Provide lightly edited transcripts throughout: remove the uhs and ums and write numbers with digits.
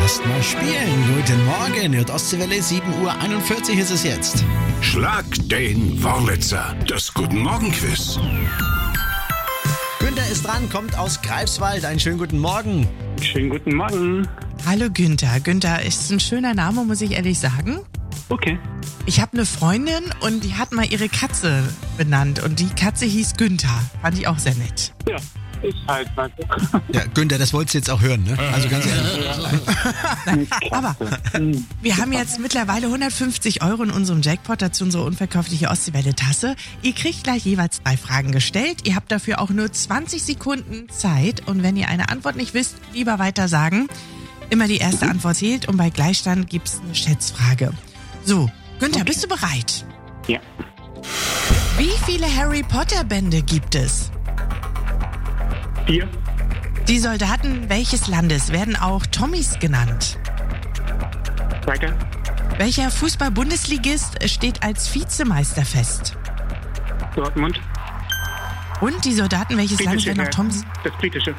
erstmal spielen. Guten Morgen, hört Ostseewelle, 7:41 Uhr ist es jetzt. Schlag den Wurlitzer, das Guten Morgen Quiz. Günther ist dran, kommt aus Greifswald. Einen schönen guten Morgen. Schönen guten Morgen. Hallo Günther. Günther ist ein schöner Name, muss ich ehrlich sagen. Okay. Ich habe eine Freundin und die hat mal ihre Katze benannt und die Katze hieß Günther. Fand ich auch sehr nett. Ja, ist halt mal so. Ja, Günther, das wolltest du jetzt auch hören, ne? Also ganz ehrlich. Aber wir haben jetzt mittlerweile 150 € in unserem Jackpot, dazu unsere unverkäufliche Ostseewelle-Tasse. Ihr kriegt gleich jeweils 3 Fragen gestellt. Ihr habt dafür auch nur 20 Sekunden Zeit. Und wenn ihr eine Antwort nicht wisst, lieber weiter sagen. Immer die erste Antwort zählt und bei Gleichstand gibt's eine Schätzfrage. So, Günther, bist du bereit? Ja. Wie viele Harry Potter Bände gibt es? 4. Die Soldaten welches Landes werden auch Tommys genannt? Weiter. Welcher Fußball-Bundesligist steht als Vizemeister fest? Dortmund. Und die Soldaten welches Landes werden auch Tommys? Das britische.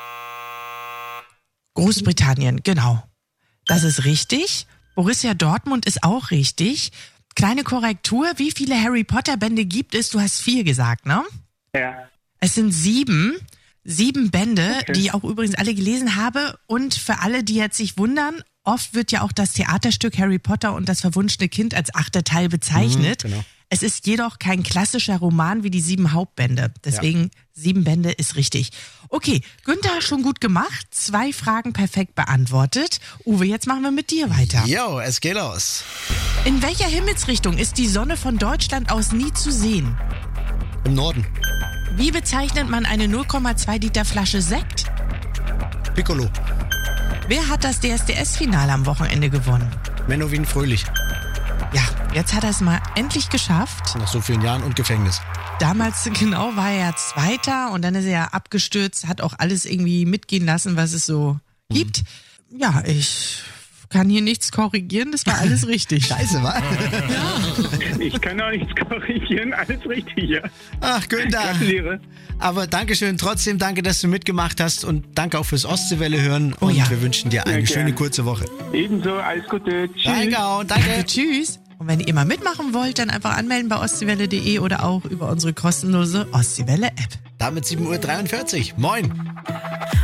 Großbritannien, genau. Das ist richtig. Borussia Dortmund ist auch richtig. Kleine Korrektur, wie viele Harry Potter Bände gibt es? Du hast 4 gesagt, ne? Ja. Es sind 7. 7 Bände, Okay. die ich auch übrigens alle gelesen habe. Und für alle, die jetzt sich wundern, oft wird ja auch das Theaterstück Harry Potter und das verwunschene Kind als 8. Teil bezeichnet. Genau. Es ist jedoch kein klassischer Roman wie die 7 Hauptbände. Deswegen 7 Bände ist richtig. Okay, Günther, schon gut gemacht. 2 Fragen perfekt beantwortet. Uwe, jetzt machen wir mit dir weiter. Jo, es geht los. In welcher Himmelsrichtung ist die Sonne von Deutschland aus nie zu sehen? Im Norden. Wie bezeichnet man eine 0,2 Liter Flasche Sekt? Piccolo. Wer hat das DSDS-Finale am Wochenende gewonnen? Menowin Fröhlich. Ja, jetzt hat er es mal endlich geschafft. Nach so vielen Jahren und Gefängnis. Damals genau war er Zweiter und dann ist er ja abgestürzt, hat auch alles irgendwie mitgehen lassen, was es so gibt. Ja, ich kann hier nichts korrigieren, das war alles richtig. Scheiße, wa? Ich kann auch nichts korrigieren. Alles richtig, ja. Ach, Günther. Gratuliere. Aber Dankeschön trotzdem, danke, dass du mitgemacht hast und danke auch fürs Ostseewelle hören. Oh und ja. wir wünschen dir eine Ja, schöne gerne. kurze Woche. Ebenso, alles Gute. Tschüss. Danke auch, danke. Tschüss. Und wenn ihr mal mitmachen wollt, dann einfach anmelden bei ostseewelle.de oder auch über unsere kostenlose Ostseewelle-App. Damit 7:43 Uhr. Moin.